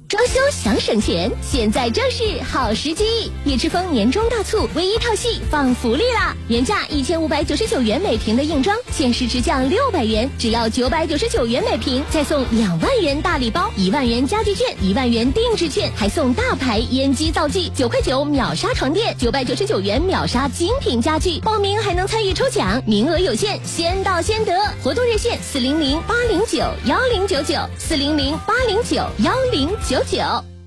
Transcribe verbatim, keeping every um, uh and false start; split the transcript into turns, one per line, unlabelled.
装修想省钱，现在正是好时机！叶之峰年终大促，唯一套系放福利啦！原价一千五百九十九元每平的硬装，限时直降六百元，只要九百九十九元每平，再送两万元大礼包，一万元家具券，一万元定制券，还送大牌烟机皂剂，九块九秒杀床垫，九百九十九元秒杀精品家具。报名还能参与抽奖，名额有限，先到先得。活动热线四零零八零九幺零九九，四零零八零九幺零九九。